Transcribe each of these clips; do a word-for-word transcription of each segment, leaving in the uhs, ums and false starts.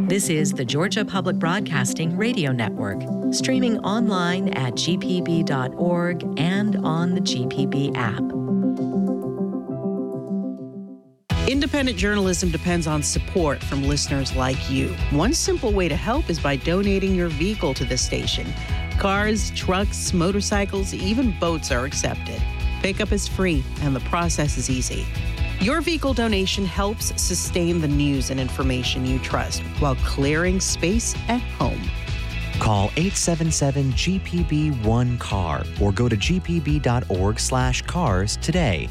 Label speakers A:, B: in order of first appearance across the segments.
A: This is the Georgia Public Broadcasting Radio Network, streaming online at g p b dot org and on the G P B app.
B: Independent journalism depends on support from listeners like you. One simple way to help is by donating your vehicle to this station. Cars, trucks, motorcycles, even boats are accepted. Pickup is free, and the process is easy. Your vehicle donation helps sustain the news and information you trust while clearing space at home.
C: Call eight seven seven G P B one C A R or go to g p b dot org slash cars today.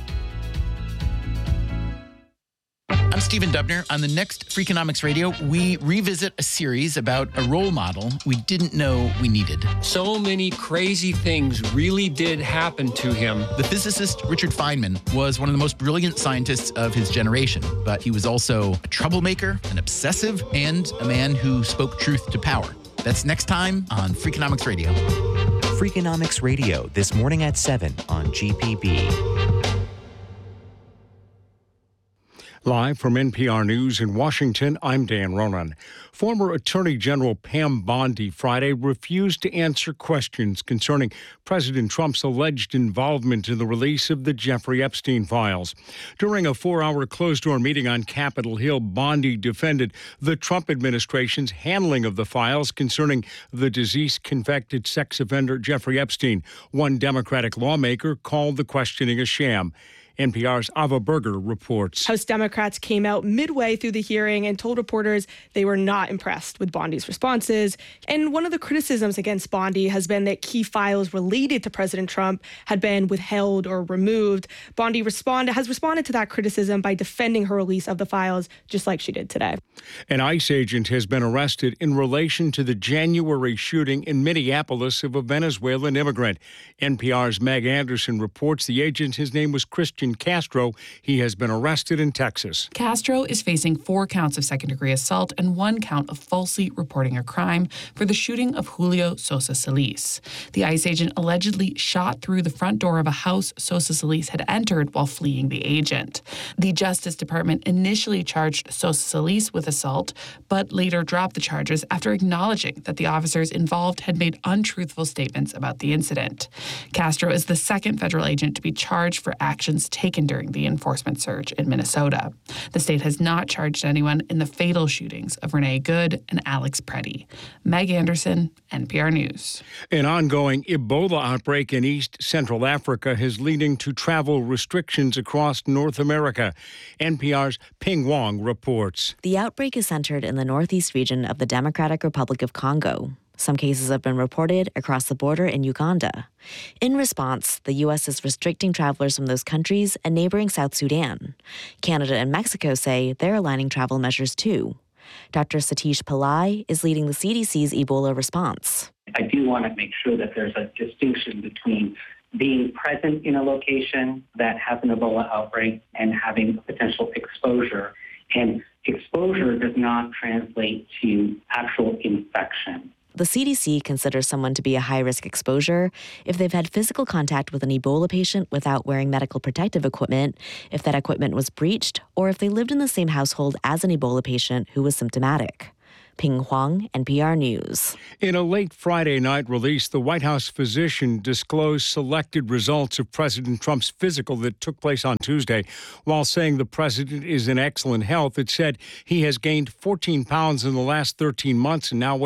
D: I'm Stephen Dubner. On the next Freakonomics Radio, we revisit a series about a role model we didn't know we needed.
E: So many crazy things really did happen to him.
D: The physicist Richard Feynman was one of the most brilliant scientists of his generation, but he was also a troublemaker, an obsessive, and a man who spoke truth to power. That's next time on Freakonomics Radio.
C: Freakonomics Radio, this morning at seven on G P B.
F: Live from N P R News in Washington, I'm Dan Ronan. Former Attorney General Pam Bondi Friday refused to answer questions concerning President Trump's alleged involvement in the release of the Jeffrey Epstein files. During a four-hour closed-door meeting on Capitol Hill, Bondi defended the Trump administration's handling of the files concerning the disease-convicted sex offender Jeffrey Epstein. One Democratic lawmaker called the questioning a sham. N P R's Ava Berger reports.
G: House Democrats came out midway through the hearing and told reporters they were not impressed with Bondi's responses. And one of the criticisms against Bondi has been that key files related to President Trump had been withheld or removed. Bondi respond, has responded to that criticism by defending her release of the files, just like she did today.
F: An ICE agent has been arrested in relation to the January shooting in Minneapolis of a Venezuelan immigrant. N P R's Meg Anderson reports the agent, his name was Christian Castro. He has been arrested in Texas.
H: Castro is facing four counts of second-degree assault and one count of falsely reporting a crime for the shooting of Julio Sosa Solis. The ICE agent allegedly shot through the front door of a house Sosa Solis had entered while fleeing the agent. The Justice Department initially charged Sosa Solis with assault, but later dropped the charges after acknowledging that the officers involved had made untruthful statements about the incident. Castro is the second federal agent to be charged for actions taken during the enforcement surge in Minnesota. The state has not charged anyone in the fatal shootings of Renee Good and Alex Preddy. Meg Anderson, N P R News.
F: An ongoing Ebola outbreak in East Central Africa is leading to travel restrictions across North America. N P R's Ping Wong reports.
I: The outbreak is centered in the northeast region of the Democratic Republic of Congo. Some cases have been reported across the border in Uganda. In response, the U S is restricting travelers from those countries and neighboring South Sudan. Canada and Mexico say they're aligning travel measures too. Doctor Satish Pillai is leading the C D C's Ebola response.
J: I do want to make sure that there's a distinction between being present in a location that has an Ebola outbreak and having potential exposure. And exposure does not translate to actual infection.
I: The C D C considers someone to be a high-risk exposure if they've had physical contact with an Ebola patient without wearing medical protective equipment, if that equipment was breached, or if they lived in the same household as an Ebola patient who was symptomatic. Ping Huang, N P R News.
F: In a late Friday night release, the White House physician disclosed selected results of President Trump's physical that took place on Tuesday. While saying the president is in excellent health, it said he has gained fourteen pounds in the last thirteen months and now weighs